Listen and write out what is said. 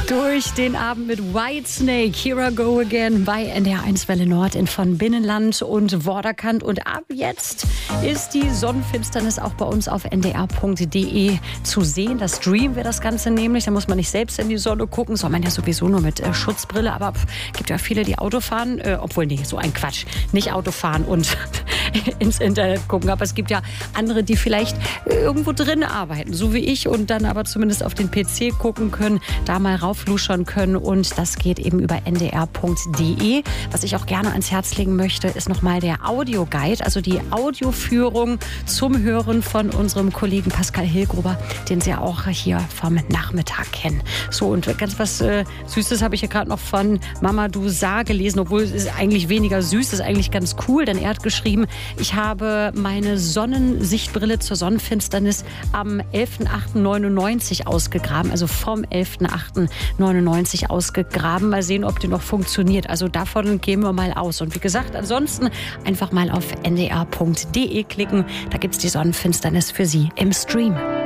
Durch den Abend mit Whitesnake, Here I Go Again bei NDR1 Welle Nord von Binnenland und Vorderkant. Und ab jetzt ist die Sonnenfinsternis auch bei uns auf ndr.de zu sehen. Da streamen wir das Ganze nämlich. Da muss man nicht selbst in die Sonne gucken, soll man ja sowieso nur mit Schutzbrille. Aber gibt ja viele, die Auto fahren. Obwohl, nee, so ein Quatsch. Nicht Auto fahren und ins Internet gucken. Aber es gibt ja andere, die vielleicht irgendwo drin arbeiten, so wie ich, und dann aber zumindest auf den PC gucken können, da mal raufluschern können, und das geht eben über ndr.de. Was ich auch gerne ans Herz legen möchte, ist nochmal der Audioguide, also die Audioführung zum Hören von unserem Kollegen Pascal Hillgruber, den Sie auch hier vom Nachmittag kennen. So, und ganz was Süßes habe ich hier gerade noch von Mama Du Sa gelesen, obwohl es ist eigentlich weniger süß, ist eigentlich ganz cool, denn er hat geschrieben, ich habe meine Sonnensichtbrille zur Sonnenfinsternis am 11.08.99 ausgegraben, also vom 11.08.99 ausgegraben. Mal sehen, ob die noch funktioniert. Also davon gehen wir mal aus. Und wie gesagt, ansonsten einfach mal auf ndr.de klicken. Da gibt es die Sonnenfinsternis für Sie im Stream.